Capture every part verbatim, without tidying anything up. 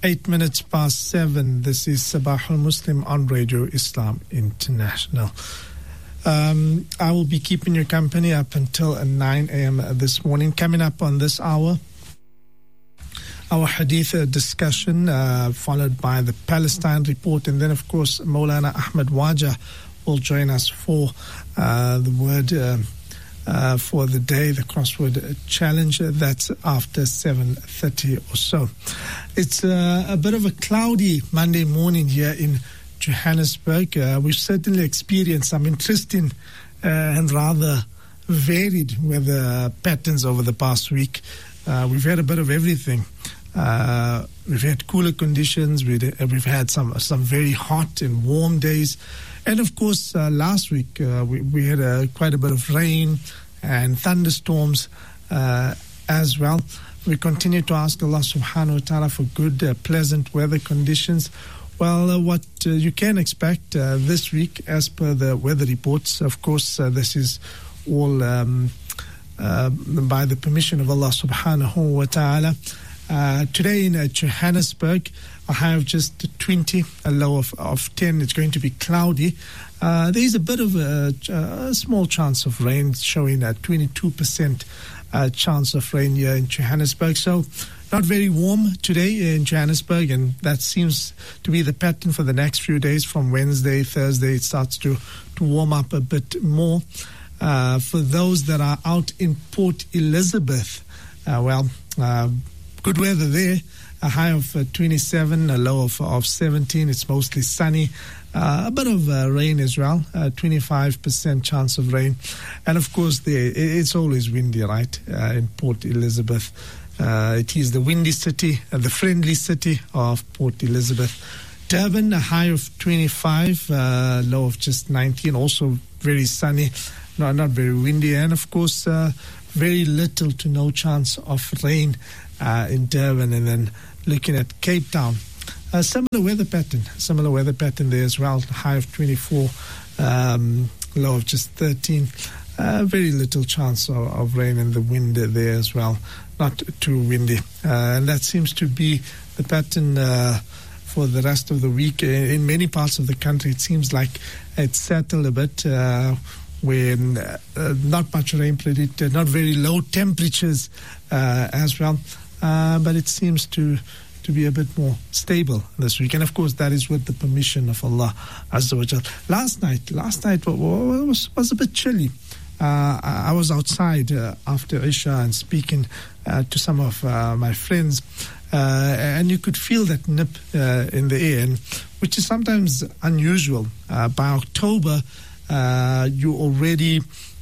Eight minutes past seven. This is Sabah al-Muslim on Radio Islam International. Um, I will be keeping you company up until nine a.m. this morning. Coming up on this hour, our hadith discussion, uh, followed by the Palestine report, and then, of course, Maulana Ahmed Wajah will join us for uh, the word uh, uh, for the day, the crossword challenge. That's after seven thirty or so. It's uh, a bit of a cloudy Monday morning here in Johannesburg. Uh, we've certainly experienced some interesting uh, and rather varied weather patterns over the past week. Uh, we've had a bit of everything. Uh, we've had cooler conditions. We've, we've had some some very hot and warm days. And, of course, uh, last week uh, we, we had uh, quite a bit of rain and thunderstorms uh, as well. We continue to ask Allah subhanahu wa ta'ala for good, uh, pleasant weather conditions. Well, uh, what uh, you can expect uh, this week as per the weather reports, of course, uh, this is all um, uh, by the permission of Allah subhanahu wa ta'ala. Uh, today in uh, Johannesburg, a high of just twenty, a low of, of ten. It's going to be cloudy. Uh, there is a bit of a, a small chance of rain, showing a twenty-two percent uh, chance of rain here in Johannesburg. So not very warm today in Johannesburg, and that seems to be the pattern for the next few days. From Wednesday, Thursday, it starts to, to warm up a bit more. Uh, for those that are out in Port Elizabeth, uh, well, uh, good weather there. A high of uh, twenty-seven, a low of, of seventeen. It's mostly sunny. Uh, a bit of uh, rain as well, uh, twenty-five percent chance of rain. And, of course, there, it's always windy, right, uh, in Port Elizabeth. Uh, it is the windy city, uh, the friendly city of Port Elizabeth. Durban, a high of twenty-five, uh, low of just nineteen. Also very sunny, no, not very windy. And, of course, uh, very little to no chance of rain uh, in Durban. And then looking at Cape Town, a similar weather pattern, similar weather pattern there as well. High of twenty-four, um, low of just thirteen. Uh, very little chance of, of rain, and the wind there as well, not too windy. Uh, and that seems to be the pattern uh, for the rest of the week. In many parts of the country, it seems like it's settled a bit, uh, when uh, not much rain predicted, not very low temperatures uh, as well. Uh, but it seems to to be a bit more stable this week. And, of course, that is with the permission of Allah Azza wa Jal. Last night, last night was, was a bit chilly. Uh, I was outside uh, after Isha and speaking uh, to some of uh, my friends, uh, and you could feel that nip uh, in the air, and, which is sometimes unusual. Uh, by October, uh, you're already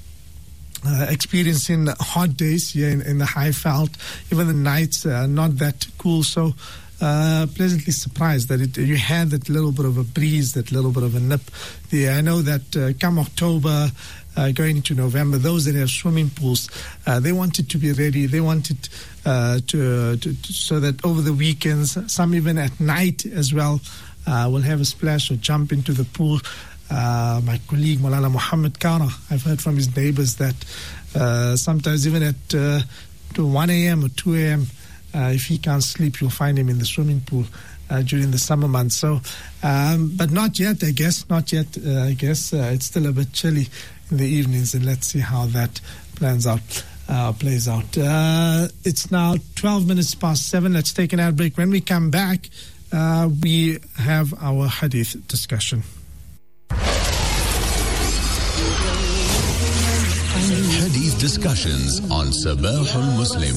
uh, experiencing hot days here in, in the Highveld. Even the nights are not that cool, so uh, pleasantly surprised that it, you had that little bit of a breeze, that little bit of a nip there. I know that uh, come October, Uh, going into November, those that have swimming pools, uh, they wanted to be ready. They wanted uh, to, to, to so that over the weekends, some even at night as well, uh, will have a splash or jump into the pool. Uh, my colleague Maulana Muhammad Kara, I've heard from his neighbors that uh, sometimes even at uh, to one a.m. or two a.m., uh, if he can't sleep, you'll find him in the swimming pool Uh, during the summer months. So, um, but not yet, I guess, not yet, uh, I guess. Uh, it's still a bit chilly in the evenings, and let's see how that plans out, uh, plays out. Uh, it's now twelve minutes past seven. Let's take an ad break. When we come back, uh, we have our hadith discussion. Hadith discussions on Sabah al-Muslim.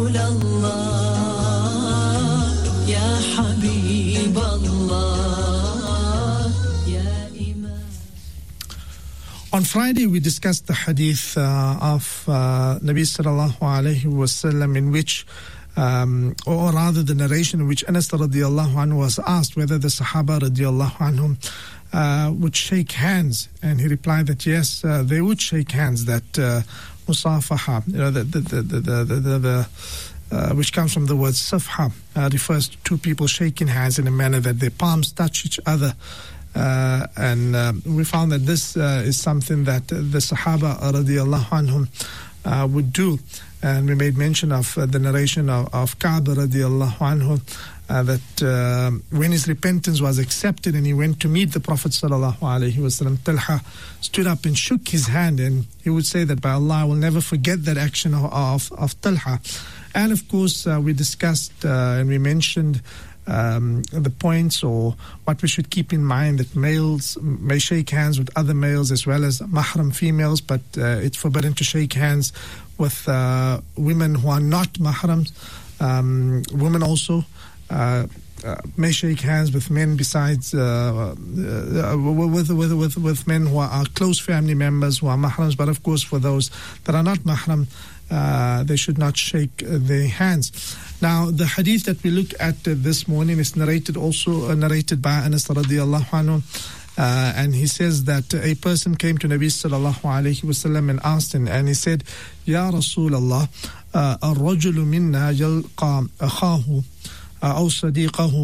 On Friday, we discussed the hadith uh, of uh, Nabi sallallahu alayhi wa sallam, in which, um, or rather the narration in which Anas radiallahu anhu was asked whether the Sahaba radiallahu anhum uh, would shake hands, and he replied that yes, uh, they would shake hands. That uh, musafaha, you know, the the the the, the, the, the Uh, which comes from the word safha, uh, refers to two people shaking hands in a manner that their palms touch each other. Uh, and uh, we found that this uh, is something that the Sahaba radiallahu anhum uh, would do. And we made mention of uh, the narration of, of Ka'b radiallahu anhu, uh, that uh, when his repentance was accepted and he went to meet the Prophet sallallahu alaihi wasallam, Talha stood up and shook his hand, and he would say that, by Allah, I will never forget that action of, of, of Talha. And of course, uh, we discussed uh, and we mentioned Um, the points or what we should keep in mind, that males may shake hands with other males as well as mahram females, but uh, it's forbidden to shake hands with uh, women who are not mahrams. Um, women also uh, uh, may shake hands with men besides uh, uh, with, with, with, with men who are, are close family members who are mahrams, but of course for those that are not mahram, Uh, they should not shake uh, their hands. Now, the hadith that we look at uh, this morning is narrated also uh, narrated by Anas radiallahu anhu, uh, and he says that a person came to Nabi sallallahu alayhi wasallam and asked him, and he said, Ya Rasulallah, الرجل منا يلقى أخاه أو صديقه,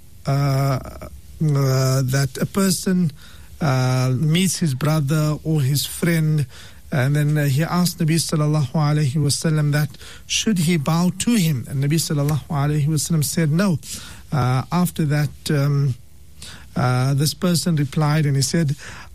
that a person uh, meets his brother or his friend. And then uh, he asked Nabi sallallahu alayhi wasallam that should he bow to him? And Nabi sallallahu alayhi wasallam said no. Uh, after that, um, uh, this person replied and he said,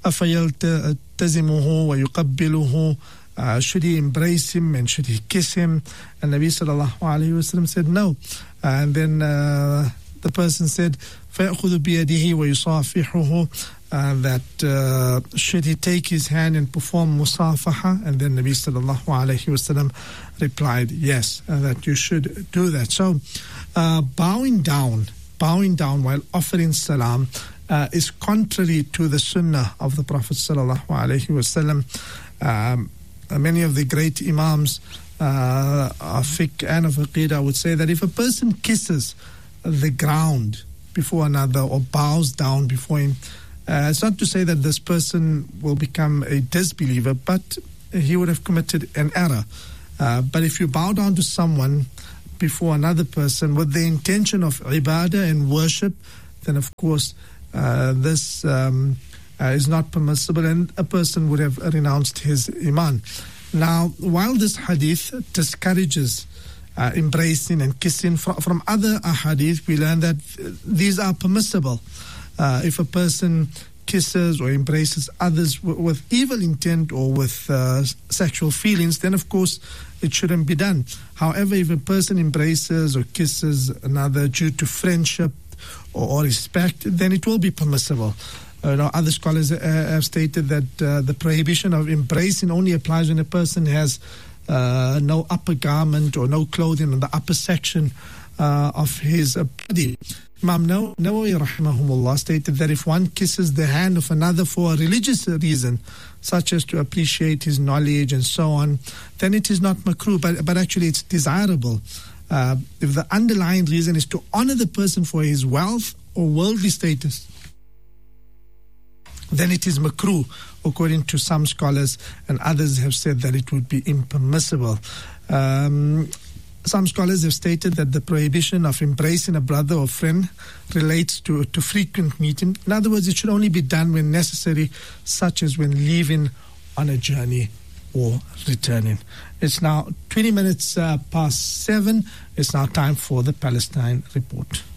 أَفَيَلْتَزِمُهُ وَيُقَبِّلُهُ, uh, should he embrace him and should he kiss him? And Nabi sallallahu alayhi wasallam said no. And then uh, the person said, فَيَأْخُذُ بِيَدِهِ وَيُصَافِحُهُ, Uh, that uh, should he take his hand and perform musafaha? And then Nabi sallallahu alayhi wasallam replied, yes, uh, that you should do that. So uh, bowing down, bowing down while offering salam uh, is contrary to the sunnah of the Prophet sallallahu alayhi wasallam. Um, many of the great imams uh, of fiqh and of aqidah would say that if a person kisses the ground before another or bows down before him, Uh, it's not to say that this person will become a disbeliever, but he would have committed an error. Uh, but if you bow down to someone before another person with the intention of ibadah and worship, then of course uh, this um, uh, is not permissible, and a person would have renounced his iman. Now, while this hadith discourages uh, embracing and kissing, from, from other ahadith we learn that these are permissible. Uh, if a person kisses or embraces others w- with evil intent or with uh, sexual feelings, then of course it shouldn't be done. However, if a person embraces or kisses another due to friendship or, or respect, then it will be permissible. Uh, you know, other scholars uh, have stated that uh, the prohibition of embracing only applies when a person has uh, no upper garment or no clothing on the upper section uh, of his uh, body. Imam Nawawi rahimahumullah stated that if one kisses the hand of another for a religious reason, such as to appreciate his knowledge and so on, then it is not makruh, but, but actually it's desirable. Uh, if the underlying reason is to honor the person for his wealth or worldly status, then it is makruh, according to some scholars, and others have said that it would be impermissible. Um, Some scholars have stated that the prohibition of embracing a brother or friend relates to, to frequent meeting. In other words, it should only be done when necessary, such as when leaving on a journey or returning. It's now twenty minutes uh, past seven. It's now time for the Palestine Report.